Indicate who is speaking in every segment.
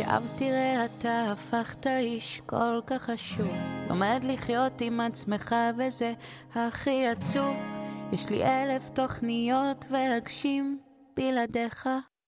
Speaker 1: עכשיו תראה אתה הפכת איש כל כך חשוב, לומד לחיות עם עצמך וזה הכי עצוב. יש לי 1000 תוכניות ואגשים בלעדיך.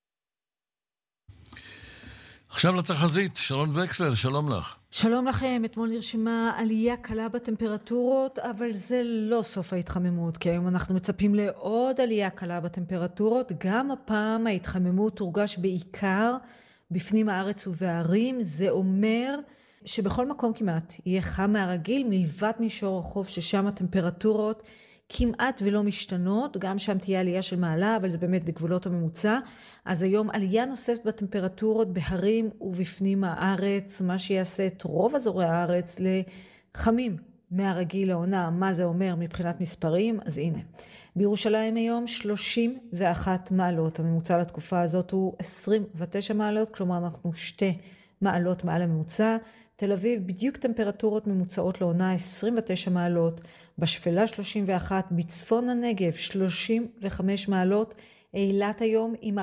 Speaker 2: עכשיו לתחזית, שרון וקסלר, שלום לך.
Speaker 3: שלום לכם, אתמול נרשמה עלייה קלה בטמפרטורות, אבל זה לא סוף ההתחממות, כי היום אנחנו מצפים לעוד עלייה קלה בטמפרטורות. גם הפעם ההתחממות תורגש בעיקר בפנים הארץ ובערים. זה אומר שבכל מקום כמעט יהיה חם מהרגיל, מלבד מישור החוף ששם הטמפרטורות כמעט ולא משתנות, גם שם תהיה עלייה של מעלה, אבל זה באמת בגבולות הממוצע. אז היום עלייה נוספת בטמפרטורות בהרים ובפנים הארץ, מה שיעשה את רוב אזורי הארץ לחמים מהרגיל לעונה. מה זה אומר מבחינת מספרים? אז הנה, בירושלים היום 31 מעלות, הממוצע לתקופה הזאת הוא 29 מעלות, כלומר אנחנו 2 מעלות מעל הממוצע. תל אביב בדיוק טמפרטורות ממוצעות לעונה 29 מעלות, בשפלה 31, בצפון הנגב 35 מעלות, אילת היום עם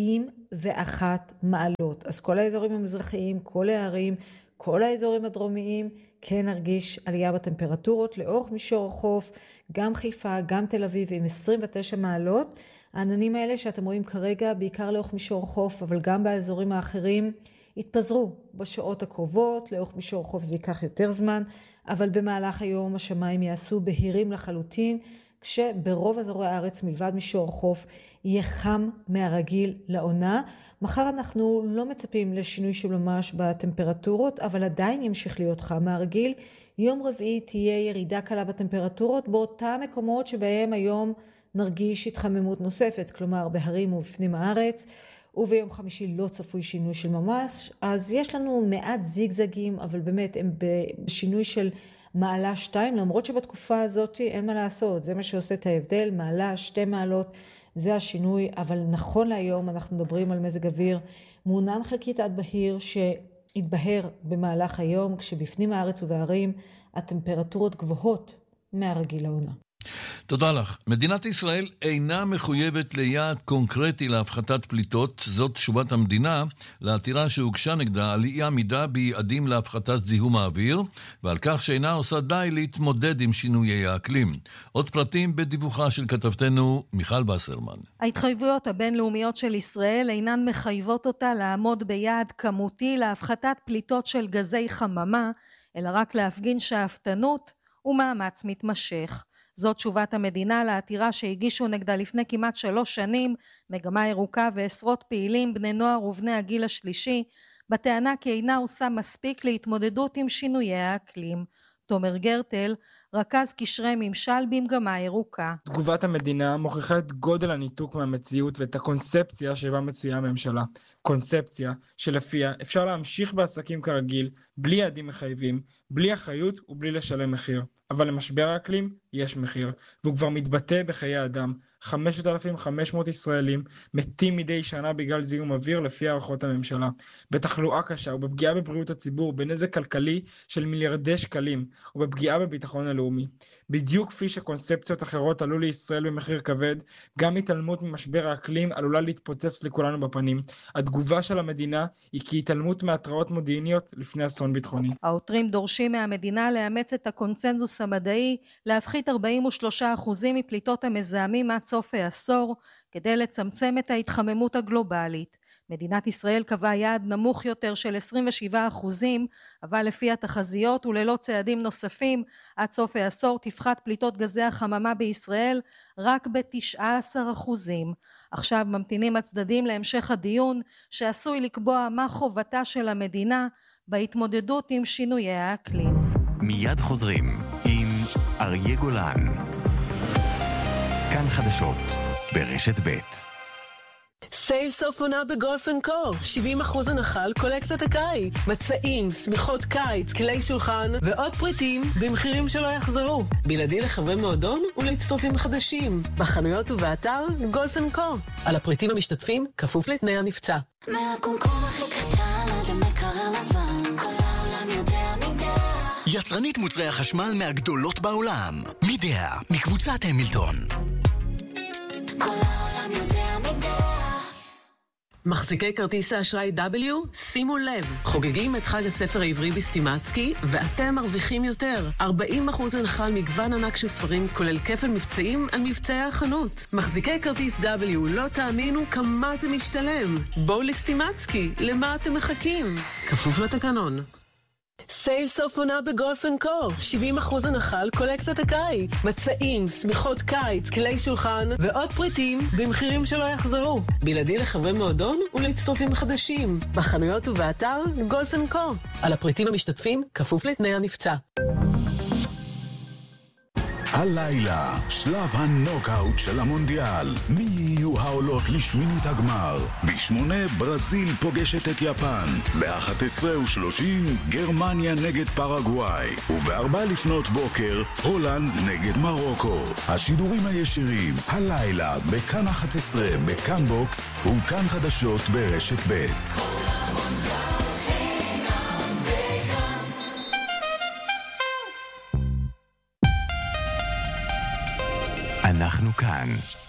Speaker 3: 41 מעלות. אז כל האזורים המזרחיים, כל הערים, כל האזורים הדרומיים, כן נרגיש עלייה בטמפרטורות לאורך מישור החוף, גם חיפה, גם תל אביב עם 29 מעלות. העננים האלה שאתם רואים כרגע, בעיקר לאורך מישור החוף, אבל גם באזורים האחרים, יתפזרו בשעות הקרובות. לאורך מישור החוף זה ייקח יותר זמן, אבל במהלך היום השמיים יעשו בהירים לחלוטין, כשברוב אזורי הארץ מלבד מישור החוף יהיה חם מהרגיל לעונה. מחר אנחנו לא מצפים לשינוי של ממש בטמפרטורות, אבל עדיין ימשיך להיות חם מהרגיל. יום רביעי תהיה ירידה קלה בטמפרטורות באותם מקומות שבהם היום נרגיש התחממות נוספת, כלומר בהרים ובפנים הארץ. וביום חמישי לא צפוי שינוי של ממש, אז יש לנו מעט זיגזגים, אבל באמת הם בשינוי של מעלה 2, למרות שבתקופה הזאת אין מה לעשות, זה מה שעושה את ההבדל, מעלה 2 מעלות, זה השינוי. אבל נכון להיום אנחנו מדברים על מזג אוויר מעונן חלקית עד בהיר, שהתבהר במהלך היום, כשבפנים הארץ ובערים הטמפרטורות גבוהות מהרגיל לעונה.
Speaker 2: תודה לך. מדינת ישראל אינה מחויבת ליעד קונקרטי להפחתת פליטות. זאת תשובת המדינה לעתירה שהוגשה נגדה על אי עמידה ביעדים להפחתת זיהום האוויר, ועל כך שאינה עושה די להתמודד עם שינויי האקלים. עוד פרטים בדיווחה של כתבתנו מיכל בסרמן.
Speaker 4: ההתחייבויות הבינלאומיות של ישראל אינן מחייבות אותה לעמוד ביעד כמותי להפחתת פליטות של גזי חממה, אלא רק להפגין שאפתנות ומאמץ מתמשך. זאת תשובת המדינה לעתירה שהגישו נגדה לפני כמעט 3 שנים, מגמה ירוקה ועשרות פעילים בני נוער ובני הגיל השלישי, בטענה כי אינה עושה מספיק להתמודדות עם שינויי האקלים. תומר גרטל, רכז קשרי ממשל במגמה ירוקה.
Speaker 5: תגובת המדינה מוכיחה את גודל הניתוק מהמציאות ואת הקונספציה שבה מצויה הממשלה. קונספציה שלפיה אפשר להמשיך בעסקים כרגיל, בלי יעדים מחייבים, בלי אחריות ובלי לשלם מחיר. אבל למשבר האקלים יש מחיר, והוא כבר מתבטא בחיי אדם. 5,500 ישראלים מתים מדי שנה בגלל זיהום אוויר לפי הערכות הממשלה. בתחלואה קשה ובפגיעה בבריאות הציבור, בנזק כלכלי של מיליארדי שקלים, ובפגיעה בביטחון הלאומי. בדיוק כפי שקונספציות אחרות עלו לישראל במחיר כבד, גם התעלמות ממשבר האקלים עלולה להתפוצץ לכולנו בפנים. התגובה של המדינה היא כי התעלמות מהתראות מודיעיניות לפני אסון ביטחוני.
Speaker 4: העותרים דורשים מהמדינה לאמץ את הקונצנזוס המדעי, להפחית 43% מפליטות המזהמים עד סוף העשור, כדי לצמצם את ההתחממות הגלובלית. מדינת ישראל קבעה יעד נמוך יותר של 27%, אבל לפי התחזיות וללא צעדים נוספים, עד סוף העשור תפחת פליטות גזי החממה בישראל רק ב-19%. עכשיו ממתינים הצדדים להמשך הדיון, שעשוי לקבוע מה חובתה של המדינה בהתמודדות עם שינויי האקלים.
Speaker 6: מיד חוזרים עם אריה גולן. כאן חדשות ברשת ב'.
Speaker 7: סייל סוף עונה בגולף אנד קו, 70% הנחה על קולקציית הקיץ, מצעים, סמיכות קיץ, כלי שולחן ועוד פריטים במחירים שלא יחזרו, בלעדי לחברי מועדון ולהצטרפים חדשים, בחנויות ובאתר גולף אנד קו. על הפריטים המשתתפים כפוף לתנאי המבצע.
Speaker 8: מהקומקום הכי קטן עד למקרר לבן, כל העולם יודע מידע.
Speaker 6: יצרנית מוצרי החשמל מהגדולות בעולם, מידע, מקבוצת המילטון.
Speaker 8: כל העולם יודע מידע.
Speaker 7: מחזיקי כרטיס האשראי W, שימו לב, חוגגים את חג הספר העברי בסטימצקי, ואתם מרוויחים יותר. 40% הנחה על מגוון ענק של ספרים, כולל כפל מבצעים על מבצעי החנות. מחזיקי כרטיס W, לא תאמינו כמה זה משתלם. בואו לסטימצקי, למה אתם מחכים? כפוף לתקנון. סייל סוף עונה בגולף אנד קו, 70% הנחה על קולקציית הקיץ, מצעים, שמיכות קיץ, כלי שולחן ועוד פריטים במחירים שלא יחזרו, בלעדי לחברי מועדון ולהצטרפים חדשים, בחנויות ובאתר גולף אנד קו. על הפריטים המשתתפים כפוף לתנאי המבצע.
Speaker 9: הלילה, שלב הנוקאוט של המונדיאל. מי יהיו העולות לשמינית הגמר? ב8 ברזיל פוגשת את יפן. ב11:30 גרמניה נגד פרגוואי. וב4 לפנות בוקר הולנד נגד מרוקו. השידורים הישירים הלילה בכאן 11, בכאן בוקס ובכאן חדשות ברשת ב'.
Speaker 10: אנחנו כאן.